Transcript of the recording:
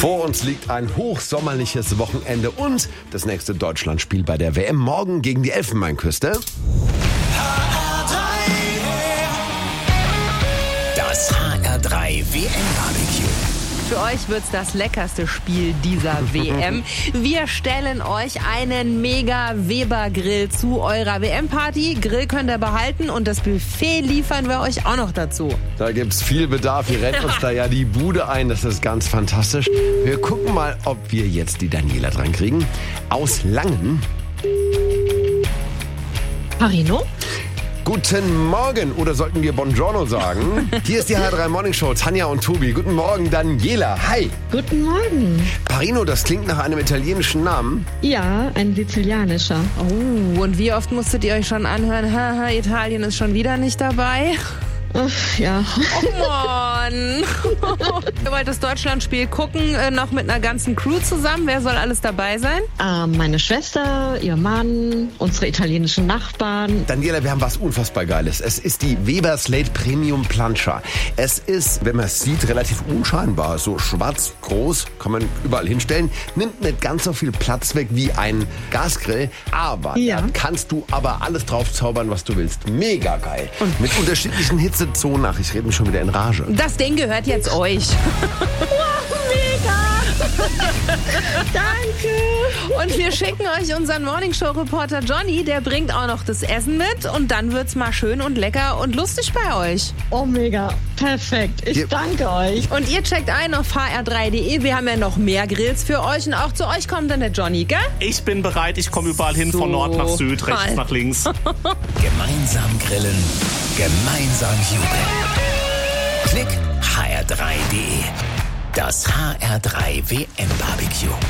Vor uns liegt ein hochsommerliches Wochenende und das nächste Deutschlandspiel bei der WM morgen gegen die Elfenbeinküste. Das HR3 WM-Barbecue. Für euch wird's das leckerste Spiel dieser WM. Wir stellen euch einen Mega-Weber-Grill zu eurer WM-Party. Grill könnt ihr behalten und das Buffet liefern wir euch auch noch dazu. Da gibt's viel Bedarf. Ihr rennt uns da ja die Bude ein. Das ist ganz fantastisch. Wir gucken mal, ob wir jetzt die Daniela dran kriegen. Aus Langen. Parino? Guten Morgen, oder sollten wir Buongiorno sagen? Hier ist die HR3 Morning Show, Tanja und Tobi. Guten Morgen, Daniela. Hi. Guten Morgen. Parino, das klingt nach einem italienischen Namen. Ja, ein sizilianischer. Oh, und wie oft musstet ihr euch schon anhören, haha, Italien ist schon wieder nicht dabei? Ja. Oh Mann. Ihr wollt das Deutschlandspiel gucken, noch mit einer ganzen Crew zusammen. Wer soll alles dabei sein? Meine Schwester, ihr Mann, unsere italienischen Nachbarn. Daniela, wir haben was unfassbar Geiles. Es ist die Weber Slate Premium Plancha. Es ist, wenn man es sieht, relativ unscheinbar. So schwarz, groß, kann man überall hinstellen. Nimmt nicht ganz so viel Platz weg wie ein Gasgrill. Aber Ja. da kannst du aber alles drauf zaubern, was du willst. Mega geil. Und mit unterschiedlichen Hitzezonen. Ach, ich rede mich schon wieder in Rage. Das Ding gehört jetzt euch. Danke. Und wir schicken euch unseren Morningshow-Reporter Johnny. Der bringt auch noch das Essen mit. Und dann wird's mal schön und lecker und lustig bei euch. Oh, mega. Perfekt. Ich danke euch. Und ihr checkt ein auf hr3.de. Wir haben ja noch mehr Grills für euch. Und auch zu euch kommt dann der Johnny, gell? Ich bin bereit, ich komme überall hin, von Nord nach Süd, rechts Mal. nach links. Gemeinsam grillen, gemeinsam jubeln. Klick hr3.de. Das HR3 WM-Barbecue.